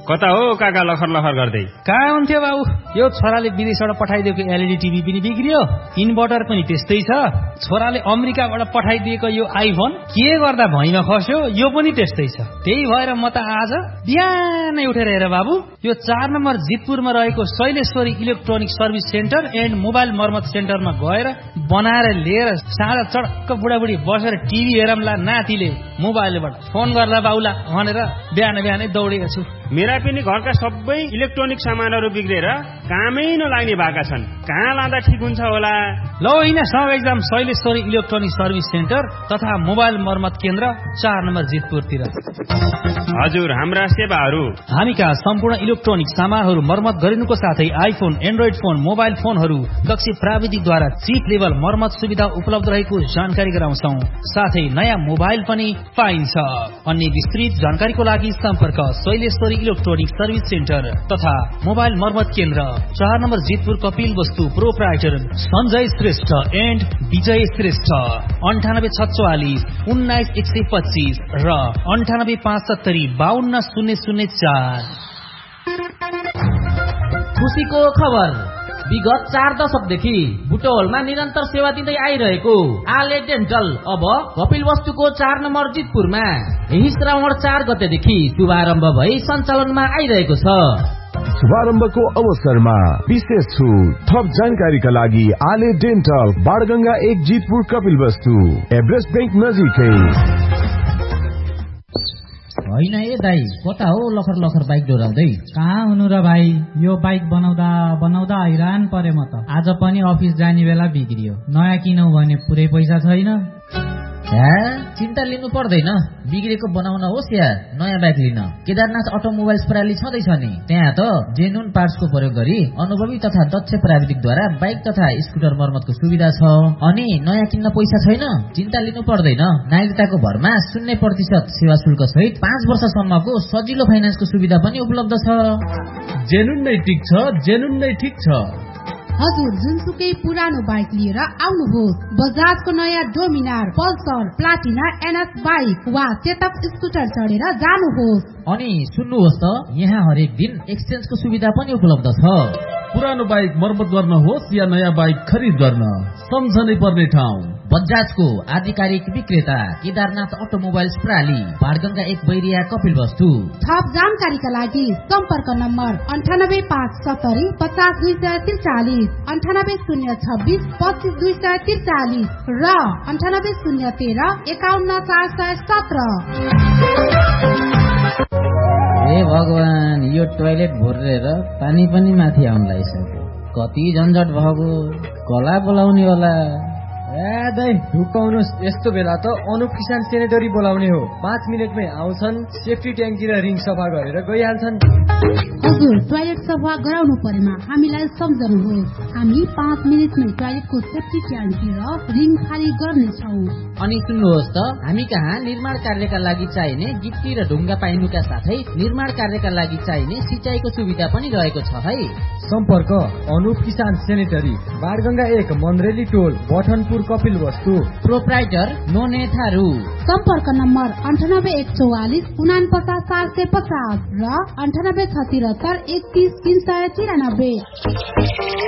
कता हो काका लखर लखर गर्दै? कहाँ हुन्थ्यो बाबु? यो छोराले विदेशबाट पठाइदिएको एलइडी टिभी पनि बिग्रियो, इन्भर्टर पनि त्यस्तै छ। छोराले अमेरिकाबाट पठाइदिएको यो आइफोन के गर्दा भैमा खस्यो, यो पनि त्यस्तै छ। त्यही भएर म त आज बिहानै उठेर हेर बाबु, यो 4 नम्बर जितपुरमा रहेको Shaileshwari electronic service centre and mobile मर्मत सेन्टरमा गएर बनाएर लिएर साँझ चडक्क बुढाबुढी बसेर टिभी हेरमला नातिले मोबाइलबाट फोन गर्दा बाउला भनेर बिहानै दौडेको छु। मेरा पनि घरका सबै इलेक्ट्रोनिक सामानहरू बिग्रेर कामै नलाग्ने भएका छन्। कहाँ लाँदा ठिक हुन्छ होला? ल होइन सँगै जाम शैलेश्वरी इलेक्ट्रोनिक सर्भिस सेन्टर तथा मोबाइल मर्मत केन्द्र 4 नम्बर जितपुरतिर। हजुर, हाम्रा सेवाहरू हामीका सम्पूर्ण इलेक्ट्रोनिक सामानहरू मर्मत गरिनुको साथै आइफोन, एन्ड्रोइड फोन, मोबाइल फोनहरू दक्ष प्राविधिकद्वारा चिप लेभल मर्मत सुविधा उपलब्ध रहेको जानकारी गराउँछौं। साथै नयाँ मोबाइल पनि पाइन्छ। अन्य विस्तृत जानकारीको लागि सम्पर्क शैलेश्वरी इलेक्ट्रोनिक सर्भिस सेन्टर तथा मोबाइल मर्मत केन्द्र 4 नम्बर जितपुर कपिल वस्तु प्रोप्राइटर सञ्जय श्रेष्ठ एन्ड विजय श्रेष्ठ 9846 19125 र 9875 52004। खुशीको खबर, विगत 4 दशकदेखि बुटवलमा निरन्तर सेवा दिँदै आइरहेको आले डेन्टल अब कपिल वस्तुको 4 नम्बर जितपुरमा यही श्रावण 4 गतेदेखि शुभारम्भ भई सञ्चालनमा आइरहेको छ। शुभारम्भको अवसरमा विशेष छुट। थप जानकारीका लागि आले डेन्टल बाणगंगा 1 जितपुर कपिल वस्तु एभरेस्ट बैंक नजिकै। होइन ए दाई, कता हो लखर लखर बाइक डोराउँदै? कहाँ हुनु र भाइ, यो बाइक बनाउँदा हैरान परे म त। आज पनि अफिस जाने बेला बिग्रियो। नयाँ किनौ भने पुरै पैसा छैन। चिन्ता लिनु पर्दैन, बिग्रेको बनाउन होस् या नयाँ बाइक लिन केदारनाथ अटोमोबाइल्स प्रणाली छँदैछ नि। त्यहाँ त जेन्युन पार्ट्सको प्रयोग गरी अनुभवी तथा दक्ष प्राविधिकद्वारा बाइक तथा स्कुटर मर्मतको सुविधा छ। अनि नयाँ किन्न पैसा छैन, चिन्ता लिनु पर्दैन। नागरिकताको भरमा 0% सेवा शुल्क सहित 5 वर्षसम्मको सजिलो फाइनान्सको सुविधा पनि उपलब्ध छ। जेन्युन नै ठिक छ, जेन्युन नै ठिक छ। हजुर, जुनसुकै पुरानो बाइक लिएर आउनुहोस्। बजाजको नयाँ Dominar, Pulsar, Platina, NS bike वा चेतक स्कुटर चढेर जानुहोस्। अनि सुन्नुहोस् त, यहाँ हरेक दिन एक्सचेन्जको सुविधा पनि उपलब्ध छ। पुरानो बाइक मर्मत गर्न होस् या नयाँ बाइक खरिद गर्न, सम्झनै पर्ने ठाउँ बजाजको आधिकारिक विक्रेता केदारनाथ अटोमोबाइल्स प्रणाली बाणगंगा 1 बैरिया कपिल वस्तु। थप जानकारीका लागि सम्पर्क नम्बर 98570 50243, 98026 25243 र 98013 51417। हे भगवान, यो टोयलेट भरेर पानी पनि माथि आउन लागिसक्यो। कति झन्झट भएको, कला बोलाउने होला। दाइ ढुकाउनुहोस्, यस्तो बेला त अनुप किसान सेनेटरी बोलाउने हो। 5 मिनटमै आउँछन्, सेफ्टी ट्याङ्की र रिङ सफा गरेर गइहाल्छन्। हजुर, टोयलेट सफा गराउनु परेमा हामीलाई सम्झनुहोस्। हामी 5 मिनटमै टोयलेटको सेफ्टी ट्याङ्की र रिङ खाली गर्नेछौँ। अनि सुन्नुहोस् त, हामी कहाँ निर्माण कार्यका लागि चाहिने गिट्टी र ढुङ्गा पाइनुका साथै निर्माण कार्यका लागि चाहिने सिँचाइको सुविधा पनि रहेको छ है। सम्पर्क अनुप किसान सेनेटरी बाणगंगा 1 मन्द्रेली टोल बठनपुर कपिल वस्तु प्रोप्राइटर नोने थारू। सम्पर्क नम्बर 98144 49450 र 9876 31 393।